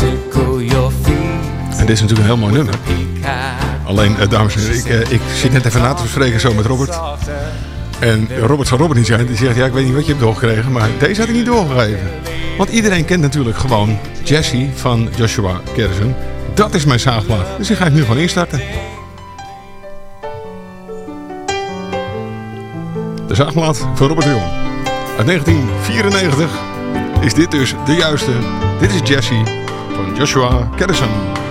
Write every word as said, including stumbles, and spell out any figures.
En dit is natuurlijk een heel mooi nummer. Alleen, uh, dames en heren, ik, uh, ik zit net even na te bespreken zo met Robert. En Robert zal Robert niet zijn. Die zegt, ja, ik weet niet wat je hebt doorgekregen, maar deze had ik niet doorgegeven. Want iedereen kent natuurlijk gewoon Jesse van Joshua Garrison. Dat is mijn zaagplaat. Dus die ga ik nu gewoon instarten. De zaagplaat van Robert de Jong. Uit negentien vierennegentig is dit dus de juiste. Dit is Jesse van Joshua Garrison.